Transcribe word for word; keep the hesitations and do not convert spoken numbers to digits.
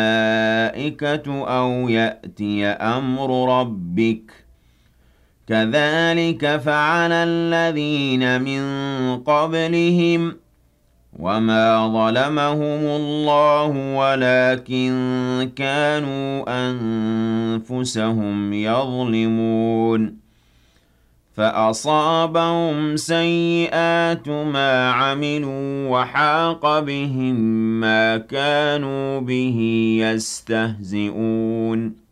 الْمَلَائِكَةُ أَوْ يَأْتِيَ أَمْرُ رَبِّكَ ۚ كَذَٰلِكَ فَعَلَ الَّذِينَ مِن قَبْلِهِمْ ۚ وَمَا ظَلَمَهُمُ اللَّهُ وَلَٰكِن كَانُوا أَنفُسَهُمْ يَظْلِمُونَ فَأَصَابَهُمْ سَيِّئَاتُ مَا عَمِلُوا وَحَاقَ بِهِم مَّا كَانُوا بِهِ يَسْتَهْزِئُونَ